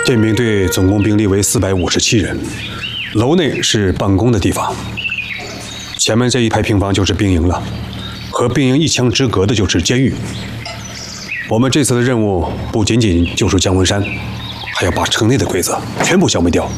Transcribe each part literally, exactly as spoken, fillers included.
宪兵队总共兵力为四百五十七人，楼内是办公的地方，前面这一排平房就是兵营了，和兵营一墙之隔的就是监狱。我们这次的任务不仅仅救出姜文山，还要把城内的鬼子全部消灭掉。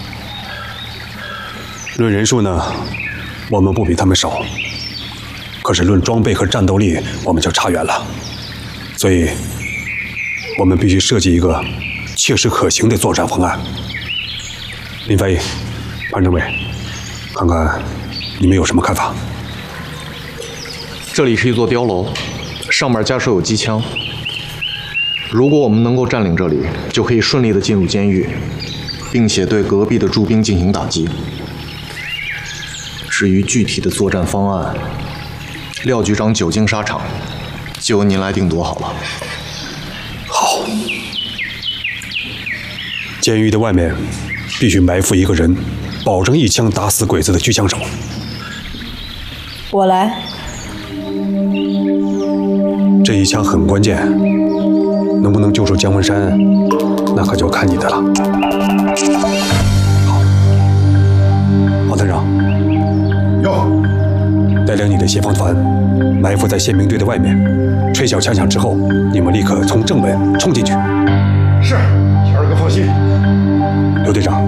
论人数呢，我们不比他们少，可是论装备和战斗力，我们就差远了。所以，我们必须设计一个切实可行的作战方案。林翻译、潘政委，看看你们有什么看法？ 这里是一座碉楼，上面架设有机枪。如果我们能够占领这里，就可以顺利地进入监狱，并且对隔壁的驻兵进行打击。至于具体的作战方案，廖局长久经沙场，就由您来定夺好了。 好。监狱的外面必须埋伏一个人，保证一枪打死鬼子的狙枪手。 我来。 这一枪很关键，能不能救出姜文山，那可就看你的了。好，黄团长。 有。 带领你的协防团埋伏在宪兵队的外面，吹响枪响之后，你们立刻从正门冲进去。 是，谦儿哥放心。 刘队长。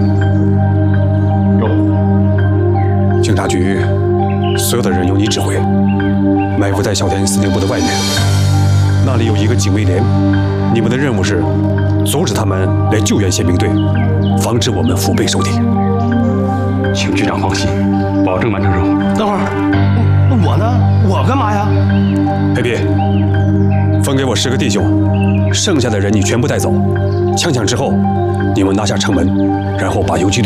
有。 警察局所有的人由你指挥，埋伏在小田司令部的外面，那里有一个警卫连，你们的任务是阻止他们来救援宪兵队，防止我们腹背受敌。 请局长放心，保证完成任务。 等会儿，那我呢？我干嘛呀？ 黑皮，分给我十个弟兄，剩下的人你全部带走。枪响之后，你们拿下城门，然后把游击队